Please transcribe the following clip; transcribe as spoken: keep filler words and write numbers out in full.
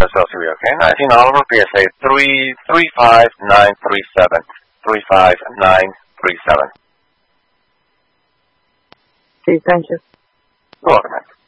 That's also be okay. nineteen Oliver, P S A three three five nine three seven. three five nine three seven. Sí, thank you. You're welcome.